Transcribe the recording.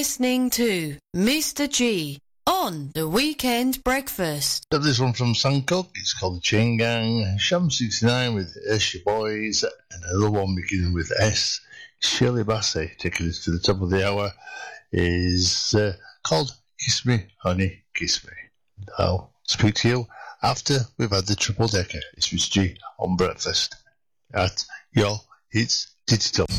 listening to Mr. G on The Weekend Breakfast. Got this one from Suncook. It's called The Chain Gang. Sham 69 with Esher Boys. And another one beginning with S. Shirley Bassey, taking us to the top of the hour, is called Kiss Me, Honey, Kiss Me. I'll speak to you after we've had the triple decker. It's Mr. G on breakfast at your Hits Digital.